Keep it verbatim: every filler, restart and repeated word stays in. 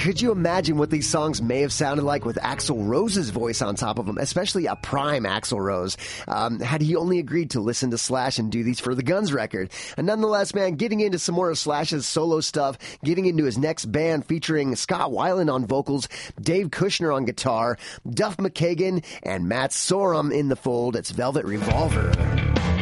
could you imagine what these songs may have sounded like with Axl Rose's voice on top of them, especially a prime Axl Rose, um, had he only agreed to listen to Slash and do these for the Guns record. And nonetheless, man, getting into some more of Slash's solo stuff, getting into his next band featuring Scott Weiland on vocals, Dave Kushner on guitar, Duff McKagan, and Matt Sorum in the fold. It's Velvet Revolver.